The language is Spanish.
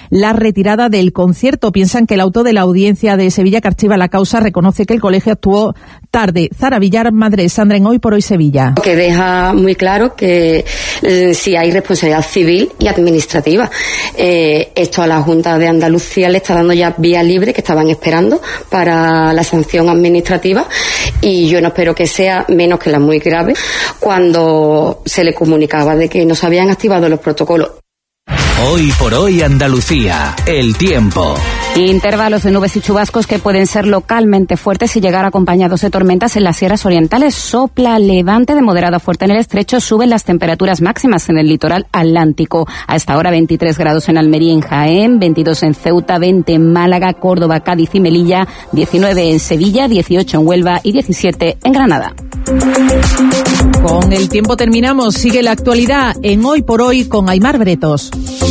la retirada del concierto. Piensan que el auto de la Audiencia de Sevilla que archiva la causa reconoce que el colegio actuó tarde. Zara Villar, madre de Sandra, en Hoy por Hoy Sevilla. Que deja muy claro que si hay responsabilidad civil y administrativa. Esto a la Junta de Andalucía le está dando ya vía libre, que estaban esperando para la sanción administrativa, y yo no espero que sea menos que la muy grave cuando se le comunicaba de que no se habían activado los protocolos. Hoy por Hoy Andalucía, el tiempo. Intervalos de nubes y chubascos que pueden ser localmente fuertes y llegar acompañados de tormentas en las sierras orientales. Sopla levante de moderado a fuerte en el estrecho. Suben las temperaturas máximas en el litoral atlántico. A esta hora 23 grados en Almería y en Jaén, 22 en Ceuta, 20 en Málaga, Córdoba, Cádiz y Melilla, 19 en Sevilla, 18 en Huelva y 17 en Granada. Con el tiempo terminamos. Sigue la actualidad en Hoy por Hoy con Aimar Bretos.